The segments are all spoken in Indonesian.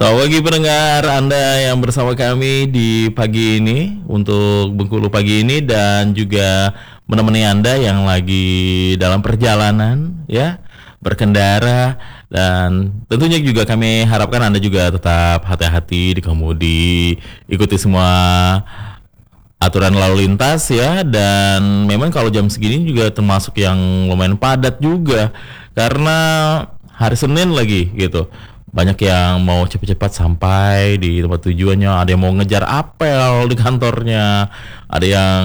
Selamat pagi pendengar Anda yang bersama kami di pagi ini untuk Bengkulu pagi ini dan juga menemani Anda yang lagi dalam perjalanan ya berkendara dan tentunya juga kami harapkan Anda juga tetap hati-hati di kemudi, ikuti semua aturan lalu lintas ya dan memang kalau jam segini juga termasuk yang lumayan padat juga karena hari Senin lagi gitu. Banyak yang mau cepat-cepat sampai di tempat tujuannya, ada yang mau ngejar apel di kantornya, ada yang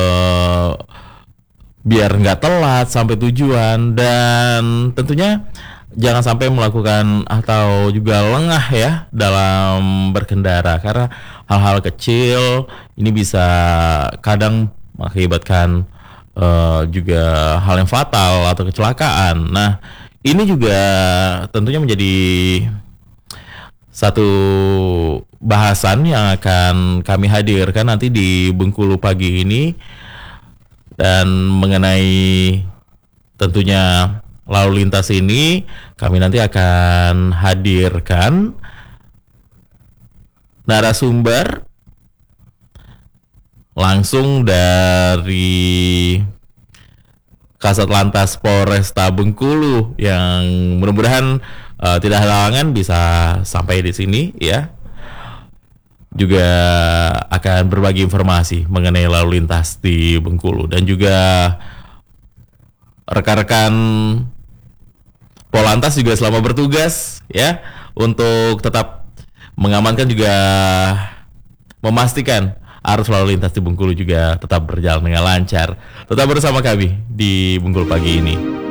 biar nggak telat sampai tujuan dan tentunya jangan sampai melakukan atau juga lengah ya dalam berkendara karena hal-hal kecil ini bisa kadang mengakibatkan juga hal yang fatal atau kecelakaan. Nah, ini juga tentunya menjadi satu bahasan yang akan kami hadirkan nanti di Bengkulu pagi ini dan mengenai tentunya lalu lintas ini kami nanti akan hadirkan narasumber langsung dari Kasat Lantas Polresta Bengkulu yang mudah-mudahan tidak halangan bisa sampai di sini ya. Juga akan berbagi informasi mengenai lalu lintas di Bengkulu dan juga rekan-rekan Polantas juga selama bertugas ya untuk tetap mengamankan juga memastikan arus lalu lintas di Bengkulu juga tetap berjalan dengan lancar. Tetap bersama kami di Bengkulu pagi ini.